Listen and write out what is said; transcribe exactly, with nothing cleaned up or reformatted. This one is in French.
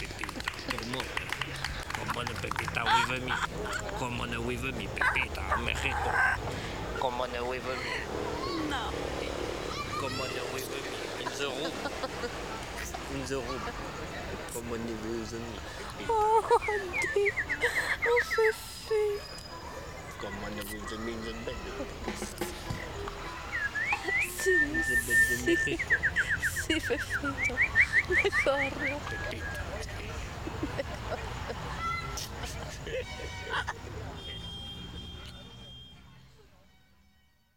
Pepita, como, como na Pepita with me, como na with me, Pepita, Mexico, como na with me, No. como na with me, in the room, in the room, como na with me, Pepita, Oh, Andy. Oh, Fifi. como na with me in the bed, Sì, in the bed de sì. Mexico, Sì, Fefito. D'accordo. Pepita.